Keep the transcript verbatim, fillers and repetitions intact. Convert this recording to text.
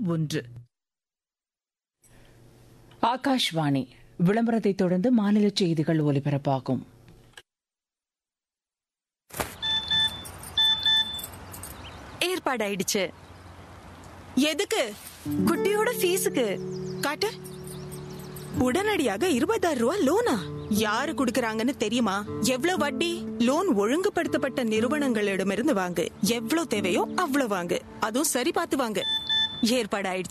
ஒன்று. ஆகாஷ்வாணி. விளம்பரத்தை தொடர்ந்து மாநில செய்திகள் ஒலிபரப்பாகும். ஏற்பாடாயிடுச்சு. எதுக்கு? குட்டியோட ஃபீஸுக்கு. காட்டு. உடனடியாக இருபதாயிரம் ரூபாய் லோனா? யாரு குடுக்கறாங்கன்னு தெரியுமா? எவ்வளவு வட்டி? லோன் ஒழுங்குபடுத்தப்பட்ட நிறுவனங்களிடமிருந்து வாங்கு. எவ்வளவு தேவையோ அவ்வளவு வாங்கு. அதுவும் சரி பார்த்து வாங்கு. ஏற்பாடாயிடுச்சு.